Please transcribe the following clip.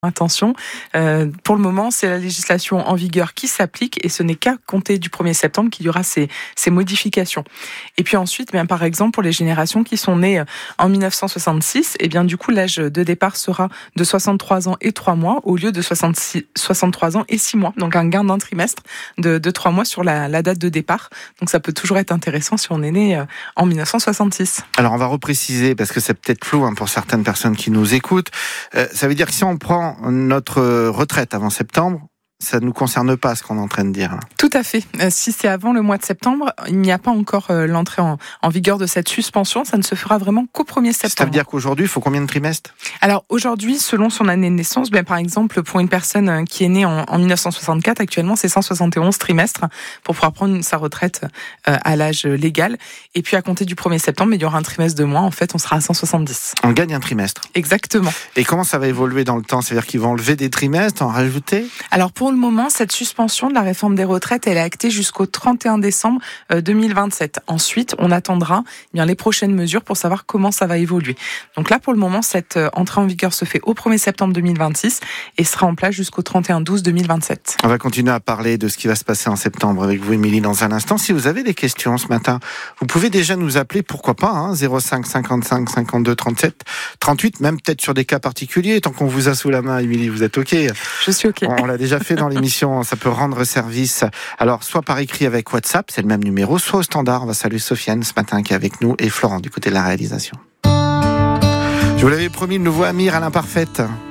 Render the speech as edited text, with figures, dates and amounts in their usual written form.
Attention, pour le moment, c'est la législation en vigueur qui s'applique et ce n'est qu'à compter du 1er septembre qu'il y aura ces modifications. Et puis ensuite, bien, par exemple, pour les générations qui sont nées en 1966, et bien du coup, l'âge de départ sera de 63 ans et 3 mois au lieu de 63 ans et 6 mois. Donc un gain d'un trimestre de 3 mois sur la date de départ. Donc ça peut toujours être intéressant si on est né en 1966. Alors on va repréciser parce que c'est peut-être flou pour certaines personnes qui nous écoutent. Ça veut dire que si on prend notre retraite avant septembre, ça ne nous concerne pas ce qu'on est en train de dire. Tout à fait. Si c'est avant le mois de septembre, il n'y a pas encore l'entrée en vigueur de cette suspension. Ça ne se fera vraiment qu'au 1er septembre. Ça veut dire qu'aujourd'hui, il faut combien de trimestres ? Alors aujourd'hui, selon son année de naissance, bien, par exemple, pour une personne qui est née en 1964, actuellement, c'est 171 trimestres pour pouvoir prendre sa retraite à l'âge légal. Et puis à compter du 1er septembre, il y aura un trimestre de moins. En fait, on sera à 170. On gagne un trimestre. Exactement. Et comment ça va évoluer dans le temps ? C'est-à-dire qu'ils vont enlever des trimestres, en rajouter ? Alors pour le moment, cette suspension de la réforme des retraites, elle est actée jusqu'au 31 décembre 2027. Ensuite, on attendra bien les prochaines mesures pour savoir comment ça va évoluer. Donc là, pour le moment, cette entrée en vigueur se fait au 1er septembre 2026 et sera en place jusqu'au 31/12/2027. On va continuer à parler de ce qui va se passer en septembre avec vous, Émilie, dans un instant. Si vous avez des questions ce matin, vous pouvez déjà nous appeler, pourquoi pas, 05 55 52 37 38, même peut-être sur des cas particuliers. Tant qu'on vous a sous la main, Émilie, vous êtes OK ? Je suis OK. On l'a déjà fait dans l'émission. Ça peut rendre service. Alors, soit par écrit avec WhatsApp, c'est le même numéro, soit au standard. On va saluer Sofiane ce matin qui est avec nous et Florent du côté de la réalisation. Je vous l'avais promis, le nouveau Amir à l'imparfaite.